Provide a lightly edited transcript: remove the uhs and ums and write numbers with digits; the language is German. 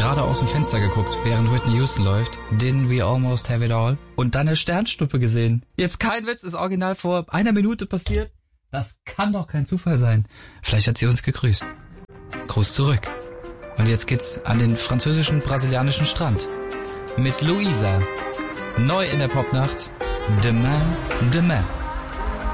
gerade aus dem Fenster geguckt, während Whitney Houston läuft. Didn't we almost have it all? Und dann eine Sternschnuppe gesehen. Jetzt kein Witz, ist original vor einer Minute passiert. Das kann doch kein Zufall sein. Vielleicht hat sie uns gegrüßt. Gruß zurück. Und jetzt geht's an den französischen, brasilianischen Strand. Mit Luisa. Neu in der Popnacht. Demain, demain.